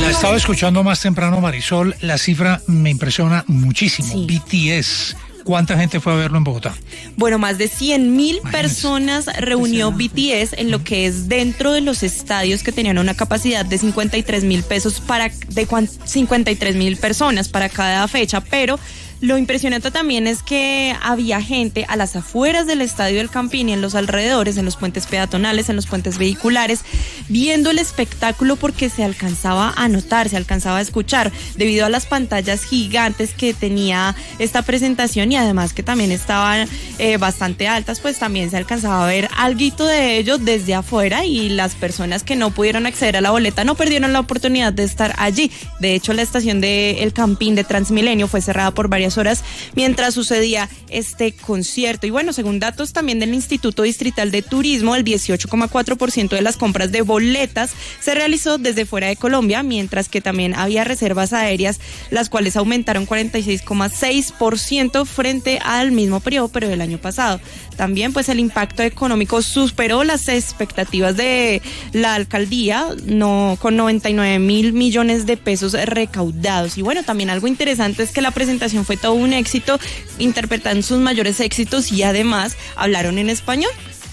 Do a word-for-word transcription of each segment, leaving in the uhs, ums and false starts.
La estaba escuchando más temprano, Marisol. La cifra me impresiona muchísimo. Sí. B T S. ¿Cuánta gente fue a verlo en Bogotá? Bueno, más de cien mil personas reunió B T S en lo que es dentro de los estadios que tenían una capacidad de cincuenta y tres mil pesos para de cincuenta y tres mil personas para cada fecha, pero lo impresionante también es que había gente a las afueras del Estadio del Campín y en los alrededores, en los puentes peatonales, en los puentes vehiculares, viendo el espectáculo porque se alcanzaba a notar, se alcanzaba a escuchar, debido a las pantallas gigantes que tenía esta presentación y además que también estaban eh, bastante altas, pues también se alcanzaba a ver alguito de ellos desde afuera y las personas que no pudieron acceder a la boleta no perdieron la oportunidad de estar allí. De hecho, la estación de El Campín de Transmilenio fue cerrada por varias horas mientras sucedía este concierto. Y bueno, según datos también del Instituto Distrital de Turismo, el dieciocho coma cuatro por ciento de las compras de boletas se realizó desde fuera de Colombia, mientras que también había reservas aéreas, las cuales aumentaron cuarenta y seis coma seis por ciento frente al mismo periodo, pero del año pasado. También pues el impacto económico superó las expectativas de la alcaldía, no, con noventa y nueve mil millones de pesos recaudados. Y bueno, también algo interesante es que la presentación fue todo un éxito, interpretan sus mayores éxitos y además hablaron en español.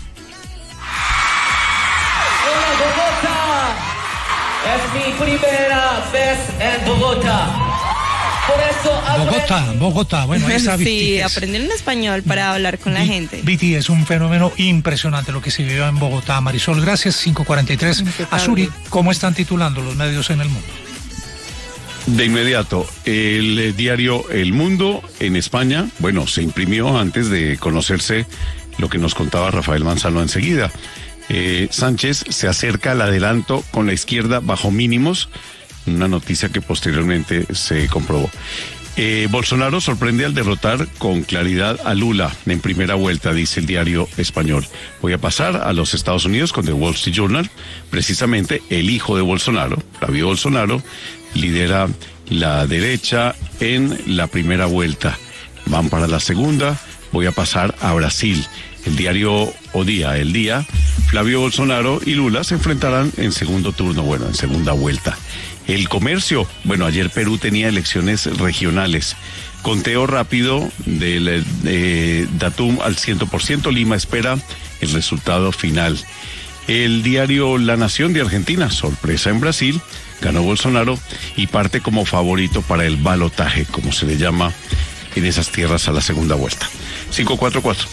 Hola, Bogotá, es mi primera vez en Bogotá. Por eso Bogotá, Bogotá, bueno, esa B T S. Sí, aprender en español para hablar con la gente. B T S es un fenómeno impresionante lo que se vivió en Bogotá. Marisol, gracias, cinco cuarenta y tres. Azuri, ¿cómo están titulando los medios en el mundo? De inmediato, el diario El Mundo en España, bueno, se imprimió antes de conocerse lo que nos contaba Rafael Manzano enseguida. Eh, Sánchez se acerca al adelanto con la izquierda bajo mínimos, una noticia que posteriormente se comprobó. Eh, Bolsonaro sorprende al derrotar con claridad a Lula en primera vuelta, dice el diario español. Voy a pasar a los Estados Unidos con The Wall Street Journal. Precisamente el hijo de Bolsonaro, Flavio Bolsonaro, lidera la derecha en la primera vuelta. Van para la segunda. Voy a pasar a Brasil. El diario O Día, El Día, Flavio Bolsonaro y Lula se enfrentarán en segundo turno, bueno, en segunda vuelta. El Comercio, bueno, ayer Perú tenía elecciones regionales. Conteo rápido del eh, Datum al cien por ciento. Lima espera el resultado final. El diario La Nación de Argentina, sorpresa en Brasil, ganó Bolsonaro y parte como favorito para el balotaje, como se le llama en esas tierras a la segunda vuelta. cinco cuatro cuatro.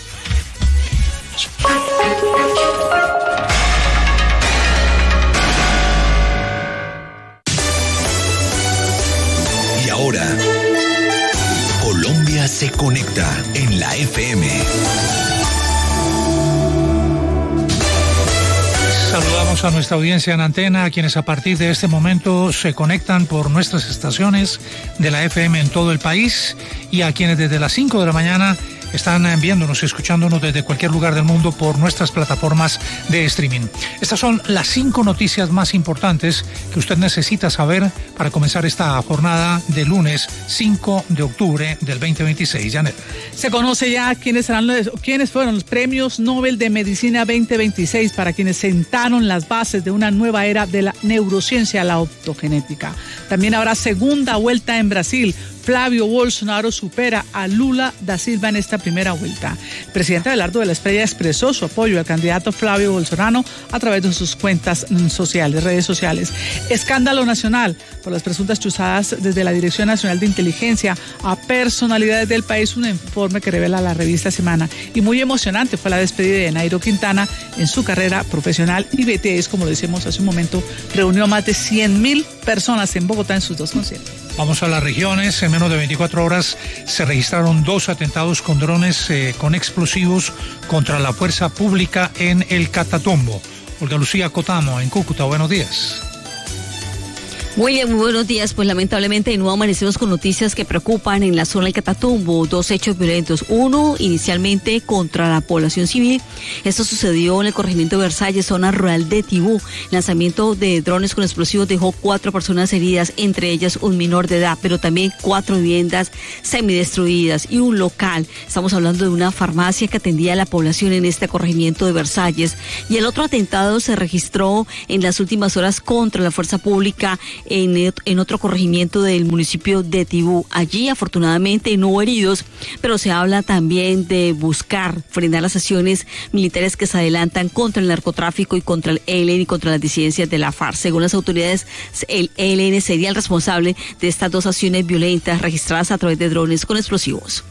Y ahora, Colombia se conecta en la F M. Saludamos a nuestra audiencia en antena, a quienes a partir de este momento se conectan por nuestras estaciones de la F M en todo el país y a quienes desde las cinco de la mañana están viéndonos y escuchándonos desde cualquier lugar del mundo por nuestras plataformas de streaming. Estas son las cinco noticias más importantes que usted necesita saber para comenzar esta jornada de lunes cinco de octubre del veinte veintiséis. Janet. Se conoce ya quiénes serán los, quiénes fueron los premios Nobel de Medicina veinte veintiséis para quienes sentaron las bases de una nueva era de la neurociencia, la optogenética. También habrá segunda vuelta en Brasil. Flavio Bolsonaro supera a Lula da Silva en esta primera vuelta. El presidente Abelardo de la Espriella expresó su apoyo al candidato Flavio Bolsonaro a través de sus cuentas sociales, redes sociales. Escándalo nacional por las presuntas chuzadas desde la Dirección Nacional de Inteligencia a personalidades del país, un informe que revela la revista Semana. Y muy emocionante fue la despedida de Nairo Quintana en su carrera profesional y B T S, como lo decimos hace un momento, reunió a más de cien mil personas en Bogotá en sus dos conciertos. Vamos a las regiones. En menos de veinticuatro horas se registraron dos atentados con drones eh, con explosivos contra la fuerza pública en el Catatumbo. Olga Lucía Cotamo, en Cúcuta, buenos días. Muy bien, muy buenos días. Pues lamentablemente de nuevo amanecemos con noticias que preocupan en la zona del Catatumbo. Dos hechos violentos. Uno, inicialmente contra la población civil. Esto sucedió en el corregimiento de Versalles, zona rural de Tibú. Lanzamiento de drones con explosivos dejó cuatro personas heridas, entre ellas un menor de edad, pero también cuatro viviendas semidestruidas y un local. Estamos hablando de una farmacia que atendía a la población en este corregimiento de Versalles. Y el otro atentado se registró en las últimas horas contra la fuerza pública en, en otro corregimiento del municipio de Tibú. Allí afortunadamente no hubo heridos, pero se habla también de buscar frenar las acciones militares que se adelantan contra el narcotráfico y contra el E L N y contra las disidencias de la FARC. Según las autoridades, el E L N sería el responsable de estas dos acciones violentas registradas a través de drones con explosivos.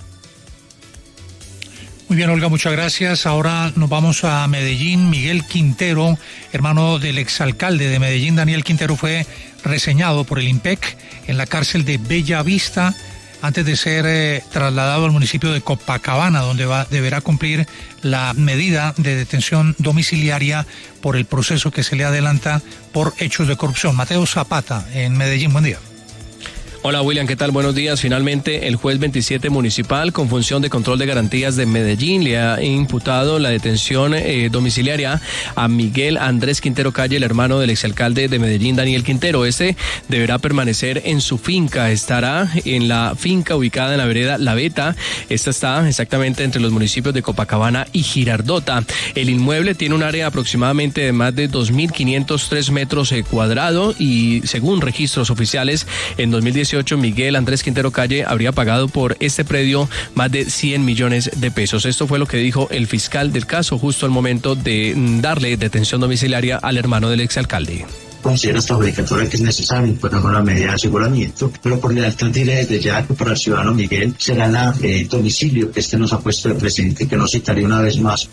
Muy bien, Olga, muchas gracias. Ahora nos vamos a Medellín. Miguel Quintero, hermano del exalcalde de Medellín, Daniel Quintero, fue reseñado por el IMPEC en la cárcel de Bella Vista antes de ser eh, trasladado al municipio de Copacabana, donde va, deberá cumplir la medida de detención domiciliaria por el proceso que se le adelanta por hechos de corrupción. Mateo Zapata, en Medellín, buen día. Hola William, ¿qué tal? Buenos días. Finalmente, el juez veintisiete municipal con función de control de garantías de Medellín le ha imputado la detención eh, domiciliaria a Miguel Andrés Quintero Calle, el hermano del exalcalde de Medellín, Daniel Quintero. Este deberá permanecer en su finca, estará en la finca ubicada en la vereda La Veta. Esta está exactamente entre los municipios de Copacabana y Girardota. El inmueble tiene un área aproximadamente de más de dos mil quinientos tres metros eh, cuadrados y según registros oficiales, en dos mil dieciocho Miguel Andrés Quintero Calle habría pagado por este predio más de cien millones de pesos. Esto fue lo que dijo el fiscal del caso justo al momento de darle detención domiciliaria al hermano del exalcalde. Considera esta obligatoria que es necesaria, pues no con la medida de aseguramiento, pero por lealtad diré desde ya que para el ciudadano Miguel será la eh, domicilio que este nos ha puesto de presente, que nos citaré una vez más.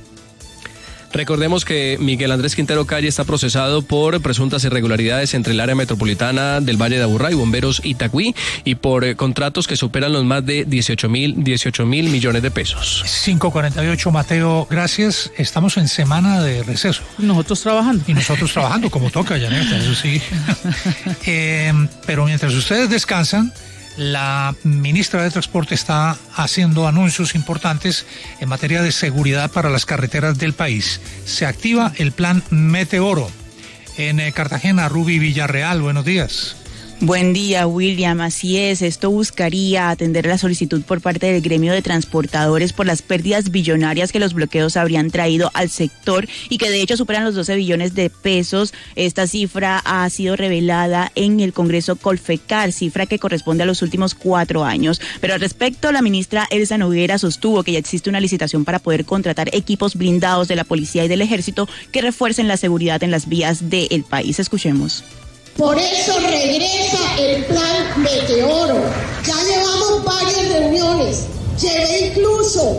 Recordemos que Miguel Andrés Quintero Calle está procesado por presuntas irregularidades entre el área metropolitana del Valle de Aburrá y Bomberos Itagüí y por eh, contratos que superan los más de dieciocho mil millones de pesos. cinco cuarenta y ocho, Mateo, gracias. Estamos en semana de receso. Nosotros trabajando. Y nosotros trabajando como toca, Yaneta, eso sí. eh, pero mientras ustedes descansan, la ministra de Transporte está haciendo anuncios importantes en materia de seguridad para las carreteras del país. Se activa el plan Meteoro. En Cartagena, Ruby Villarreal, buenos días. Buen día, William. Así es, esto buscaría atender la solicitud por parte del gremio de transportadores por las pérdidas billonarias que los bloqueos habrían traído al sector y que de hecho superan los doce billones de pesos. Esta cifra ha sido revelada en el Congreso Colfecar, cifra que corresponde a los últimos cuatro años. Pero al respecto, la ministra Elsa Noguera sostuvo que ya existe una licitación para poder contratar equipos blindados de la policía y del ejército que refuercen la seguridad en las vías del país. Escuchemos. Por eso regresa el plan Meteoro. Ya llevamos varias reuniones. Llevé incluso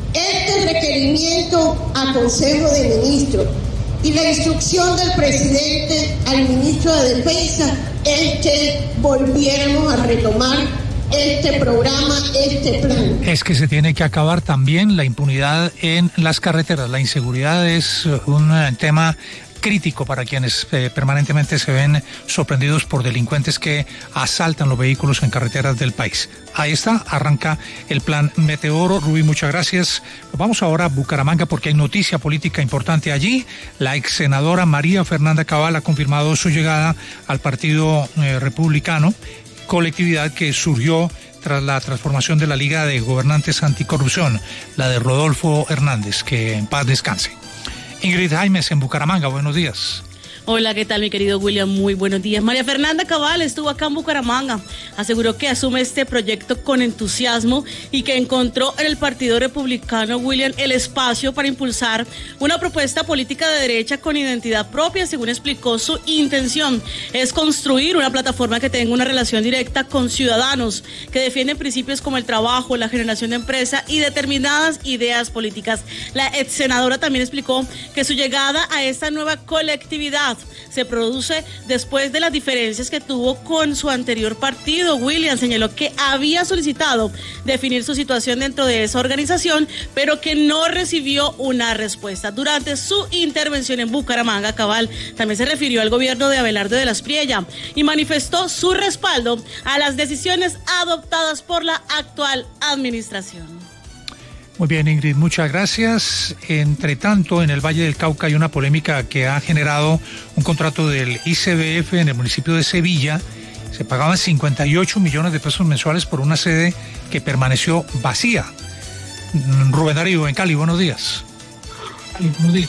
este requerimiento a Consejo de Ministros. Y la instrucción del presidente al ministro de Defensa es que volviéramos a retomar este programa, este plan. Es que se tiene que acabar también la impunidad en las carreteras. La inseguridad es un tema crítico para quienes eh, permanentemente se ven sorprendidos por delincuentes que asaltan los vehículos en carreteras del país. Ahí está, arranca el plan Meteoro. Rubí, muchas gracias. Vamos ahora a Bucaramanga porque hay noticia política importante allí. La ex senadora María Fernanda Cabal ha confirmado su llegada al Partido eh, Republicano, colectividad que surgió tras la transformación de la Liga de Gobernantes Anticorrupción, la de Rodolfo Hernández, que en paz descanse. Ingrid Jaimes en Bucaramanga, buenos días. Hola, ¿qué tal mi querido William? Muy buenos días. María Fernanda Cabal estuvo acá en Bucaramanga, aseguró que asume este proyecto con entusiasmo y que encontró en el Partido Republicano, William, el espacio para impulsar una propuesta política de derecha con identidad propia. Según explicó, su intención es construir una plataforma que tenga una relación directa con ciudadanos que defienden principios como el trabajo, la generación de empresa y determinadas ideas políticas. La ex senadora también explicó que su llegada a esta nueva colectividad se produce después de las diferencias que tuvo con su anterior partido. William señaló que había solicitado definir su situación dentro de esa organización, pero que no recibió una respuesta. Durante su intervención en Bucaramanga, Cabal también se refirió al gobierno de Abelardo de las Priella y manifestó su respaldo a las decisiones adoptadas por la actual administración. Muy bien, Ingrid, muchas gracias. Entre tanto, en el Valle del Cauca hay una polémica que ha generado un contrato del I C B F en el municipio de Sevilla. Se pagaban cincuenta y ocho millones de pesos mensuales por una sede que permaneció vacía. Rubén Darío, en Cali, buenos días. Buenos días.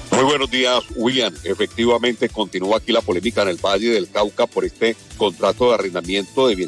Muy buenos días, William. Efectivamente, continúa aquí la polémica en el Valle del Cauca por este contrato de arrendamiento de